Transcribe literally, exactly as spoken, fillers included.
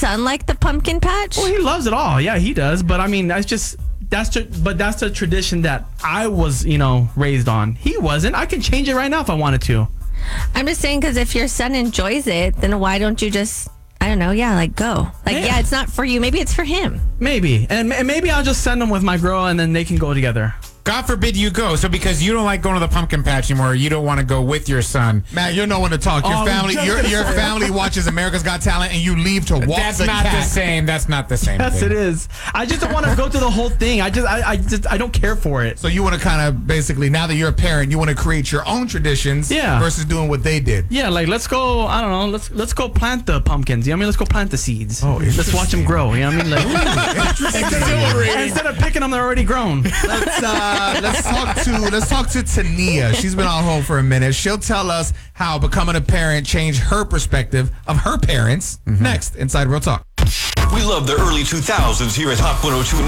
son like the pumpkin patch? Well, he loves it all. Yeah, he does. But I mean, that's just that's tr- but that's the tradition that I was, you know, raised on. He wasn't. I can change it right now if I wanted to. I'm just saying, because if your son enjoys it, then why don't you just, I don't know, yeah, like go. Like, yeah, yeah it's not for you. Maybe it's for him. Maybe. And, and maybe I'll just send him with my girl and then they can go together. God forbid you go. So because you don't like going to the pumpkin patch anymore, you don't want to go with your son. Matt, you're no one to talk. Your Oh, family, your your family watches America's Got Talent, and you leave to walk That's the not cat. the same. That's not the same. Yes, thing. it is. I just don't want to go through the whole thing. I just, I, I just, I don't care for it. So you want to kind of basically, now that you're a parent, you want to create your own traditions, Yeah. versus doing what they did. Yeah, like let's go. I don't know. Let's let's go plant the pumpkins. You know what I mean? Let's go plant the seeds. Oh, let's watch them grow. You know what I mean? Like, Exhilarating. instead of picking them, they're already grown. Let's uh, let's talk to let's talk to Tania. She's been on hold for a minute. She'll tell us how becoming a parent changed her perspective of her parents. Mm-hmm. Next, inside Real Talk. We love the early two thousands here at Hot one oh two.